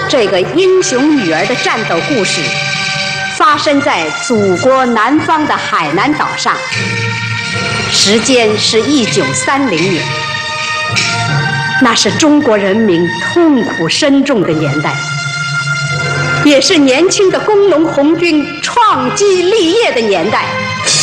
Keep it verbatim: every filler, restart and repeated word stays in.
这个英雄女儿的战斗故事发生在祖国南方的海南岛上，时间是一九三零年，那是中国人民痛苦深重的年代，也是年轻的工农红军创基立业的年代。